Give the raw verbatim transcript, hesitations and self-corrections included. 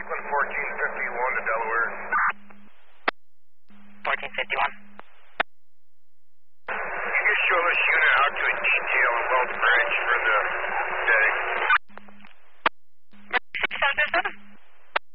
Lakeland fourteen fifty-one to Delaware. fourteen fifty-one. Can you show this unit out to a detail in Wells Branch for the